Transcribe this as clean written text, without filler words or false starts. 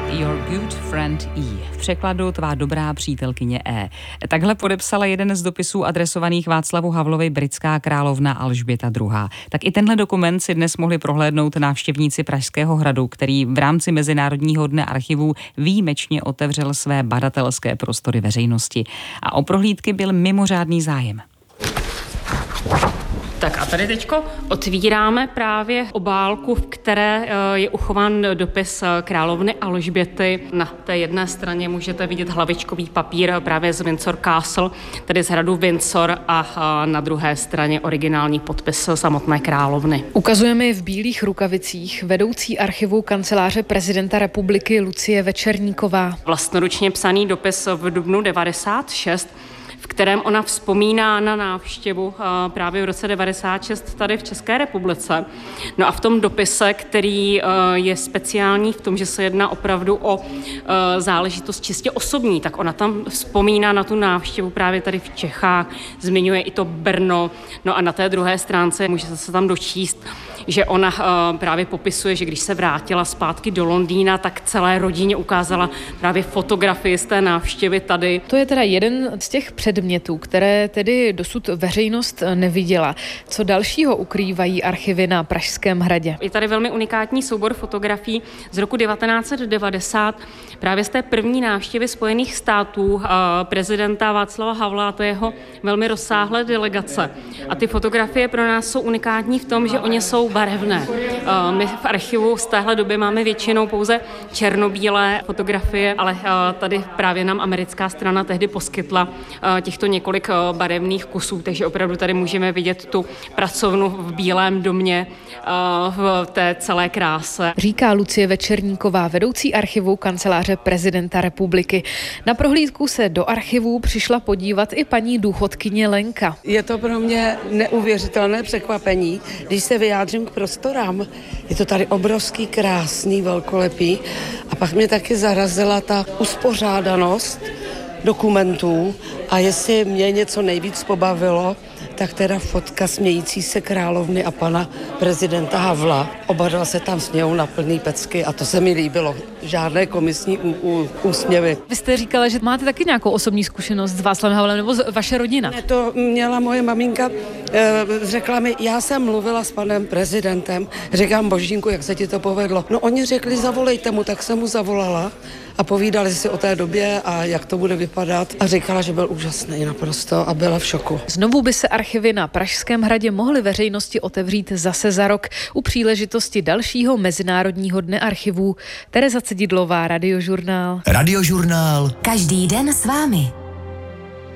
Your good friend E. V překladu tvá dobrá přítelkyně E. Takhle podepsala jeden z dopisů adresovaných Václavu Havlovi britská královna Alžběta II. Tak i tenhle dokument si dnes mohli prohlédnout návštěvníci Pražského hradu, který v rámci Mezinárodního dne archivů výjimečně otevřel své badatelské prostory veřejnosti. A o prohlídky byl mimořádný zájem. Tak a tady teďko otvíráme právě obálku, v které je uchován dopis královny Alžběty. Na té jedné straně můžete vidět hlavičkový papír právě z Windsor Castle, tedy z hradu Windsor, a na druhé straně originální podpis samotné královny. Ukazuje mi v bílých rukavicích vedoucí archivu kanceláře prezidenta republiky Lucie Večerníková. Vlastnoručně psaný dopis v dubnu 96, v kterém ona vzpomíná na návštěvu právě v roce 96 tady v České republice. No a v tom dopise, který je speciální v tom, že se jedná opravdu o záležitost čistě osobní, tak ona tam vzpomíná na tu návštěvu právě tady v Čechách, zmiňuje i to Brno. No a na té druhé stránce můžete se tam dočíst, že ona právě popisuje, že když se vrátila zpátky do Londýna, tak celé rodině ukázala právě fotografii z té návštěvy tady. To je teda jeden z těch předmětů, které tedy dosud veřejnost neviděla. Co dalšího ukrývají archivy na Pražském hradě? Je tady velmi unikátní soubor fotografií z roku 1990, právě z té první návštěvy Spojených států prezidenta Václava Havla, a to jeho velmi rozsáhlé delegace. A ty fotografie pro nás jsou unikátní v tom, že oni jsou barevné. My v archivu z téhle doby máme většinou pouze černobílé fotografie, ale tady právě nám americká strana tehdy poskytla těchto několik barevných kusů, takže opravdu tady můžeme vidět tu pracovnu v Bílém domě v té celé kráse. Říká Lucie Večerníková, vedoucí archivu kanceláře prezidenta republiky. Na prohlídku se do archivů přišla podívat i paní důchodkyně Lenka. Je to pro mě neuvěřitelné překvapení, když se vyjádřím k prostorám. Je to tady obrovský, krásný, velkolepý, a pak mě taky zarazila ta uspořádanost dokumentů, a jestli mě něco nejvíc pobavilo, tak teda fotka smějící se královny a pana prezidenta Havla. Oba dva se tam smějou na plný pecky a to se mi líbilo. Žádné komisní úsměvy. Vy jste říkala, že máte taky nějakou osobní zkušenost s Václavem Havlem, nebo vaše rodina? Ne, to měla moje maminka, řekla mi, já jsem mluvila s panem prezidentem, říkám, Božínku, jak se ti to povedlo? No oni řekli, zavolejte mu, tak jsem mu zavolala a povídali si o té době a jak to bude vypadat, a říkala, že byl úžasný naprosto a byla v šoku. Znovu by se archivy na Pražském hradě mohly veřejnosti otevřít zase za rok u příležitosti dalšího Mezinárodního dne archivů. Tereza Cedidlová, Radiožurnál. Radiožurnál. Každý den s vámi.